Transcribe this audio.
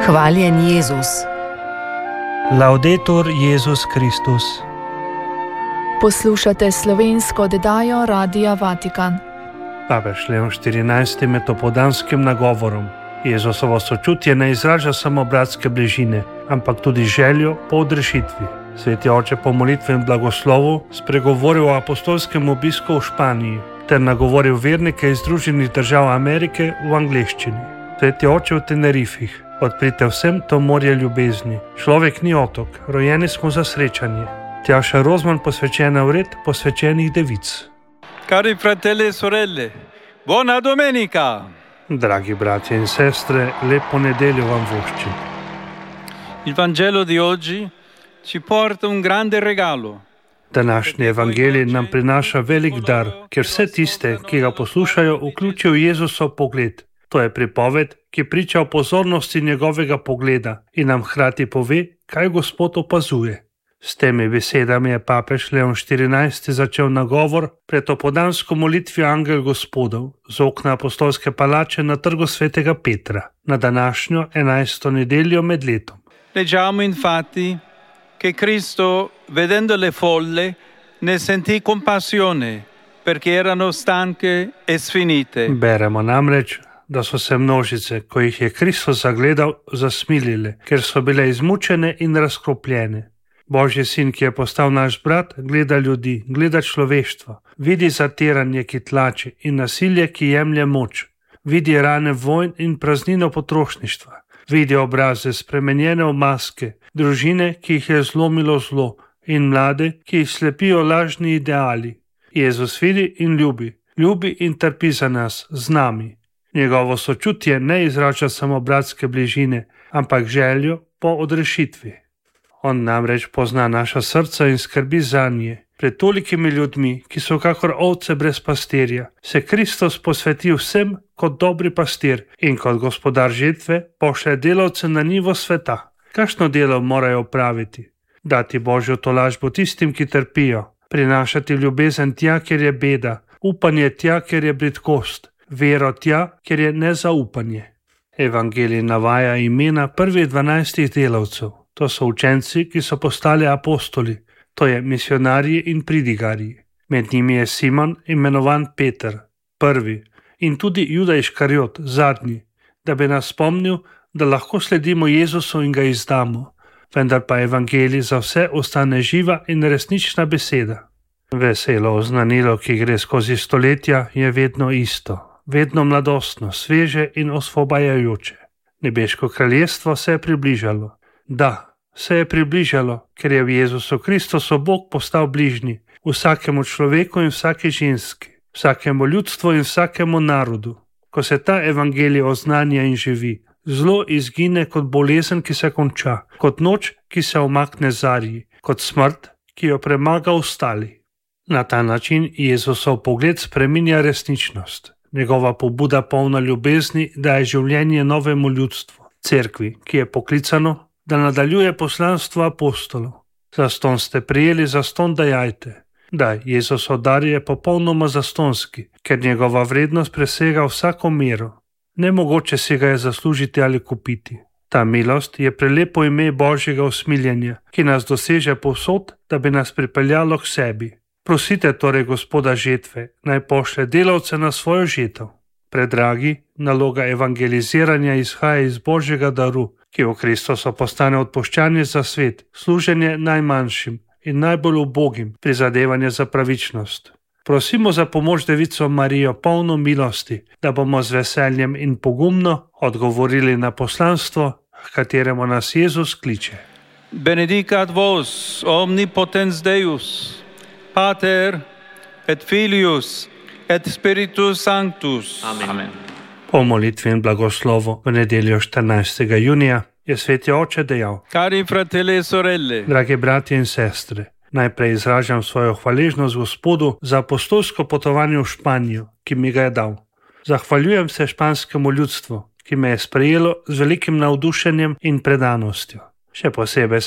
Hvaljen Jezus. Laudetur Jezus Kristus. Poslušate slovensko oddajo Radia Vatikan. Papež Leon XIV med opoldanskim nagovorom Jezusovo sočutje ne izraža samo bratske bližine, ampak tudi željo po odrešitvi. Sveti oče po molitvi in blagoslovu spregovoril o apostolskem obisku v Španiji ter nagovoril vernike iz Združenih držav Amerike v angleščini. Sveti oče v Tenerifih: odprite vsem to morje ljubezni. Človek ni otok, rojeni smo za srečanje. Tjaša Rozman posvečena v red posvečenih devic. Cari fratelli e sorelle, buona domenica! Dragi bratje in sestre, lepo nedeljo vam voščim. Il Vangelo di oggi ci porta un grande regalo. Današnji evangelij nam prinaša velik dar, ker vse tiste, ki ga poslušajo, vključijo Jezusov pogled. To je pripoved, ki priča o pozornosti njegovega pogleda in nam hkrati pove, kaj Gospod opazuje. S temi besedami je papež Leon XIV začel nagovor pred opoldansko molitvijo Angel Gospodov z okna apostolske palače na trgu svetega Petra na današnjo 11. nedeljo med letom. Leggiamo infatti che Cristo, vedendo le folle, ne sentì compassione perché erano stanche e sfinite. Beremo namreč, da so se množice, ko jih je Kristus zagledal, zasmilile, ker so bile izmučene in razkropljene. Božji sin, ki je postal naš brat, gleda ljudi, gleda človeštvo, vidi zatiranje, ki tlači, in nasilje, ki jemlje moč. Vidi rane vojn in praznino potrošništva. Vidi obraze spremenjene v maske, družine, ki jih je zlomilo zlo, in mlade, ki jih slepijo lažni ideali. Jezus vidi in ljubi in trpi za nas, z nami. Njegovo sočutje ne izraža samo bratske bližine, ampak željo po odrešitvi. On namreč pozna naša srca in skrbi zanje. Pred tolikimi ljudmi, ki so kakor ovce brez pastirja, se Kristus posveti vsem kot dobri pastir in kot gospodar žetve pošlje delavce na njivo sveta. Kakšno delo morajo opraviti? Dati Božjo tolažbo tistim, ki trpijo, prinašati ljubezen tja, kjer je beda, upanje tja, kjer je bridkost, vero tja, kjer je nezaupanje. Evangelij navaja imena prvih 12 delavcev. To so učenci, ki so postali apostoli, to je misionarji in pridigarji. Med njimi je Simon, imenovan Peter, prvi, in tudi Juda Iškariot, zadnji, da bi nas spomnil, da lahko sledimo Jezusu in ga izdamo, vendar pa evangelij za vse ostane živa in resnična beseda. Veselo oznanilo, ki gre skozi stoletja, je vedno isto, vedno mladostno, sveže in osvobajajoče. Nebeško kraljestvo se je približalo. Da, se je približalo, ker je v Jezusu Kristusu Bog postal bližnji vsakemu človeku in vsaki ženski, vsakemu ljudstvu in vsakemu narodu. Ko se ta evangelij oznanja in živi, zlo izgine kot bolezen, ki se konča, kot noč, ki se umakne zarji, kot smrt, ki jo premaga ostali. Na ta način Jezusov pogled spreminja resničnost. Njegova pobuda polna ljubezni daje življenje novemu ljudstvu, cerkvi, ki je poklicano, da nadaljuje poslanstvo apostolov. Zaston ste prijeli, zaston dajajte. Da, Jezusov dar je popolnoma zastonski, ker njegova vrednost presega vsako mero. Nemogoče si ga je zaslužiti ali kupiti. Ta milost je prelepo ime Božjega usmiljenja, ki nas doseže povsod, da bi nas pripeljalo k sebi. Prosite torej Gospoda žetve, naj pošlje delavce na svojo žetev. Predragi, naloga evangeliziranja izhaja iz Božjega daru, ki v Kristusu postane odpuščanje za svet, služenje najmanjšim in najbolj ubogim, prizadevanje za pravičnost. Prosimo za pomoč Devico Marijo, polno milosti, da bomo z veseljem in pogumno odgovorili na poslanstvo, h kateremu nas Jezus kliče. Benedicat vos omnipotens Deus, Pater et Filius et Spiritus Sanctus. Amen. Po molitvi in blagoslovu v nedeljo 14. junija je sveti oče dejal: Cari fratelli e sorelle, dragi bratje in sestre, najprej izražam svojo hvaležnost Gospodu za apostolsko potovanje v Španijo, ki mi ga je dal. Zahvaljujem se španskemu ljudstvu, ki me je sprejelo z velikim navdušenjem in predanostjo. Še posebej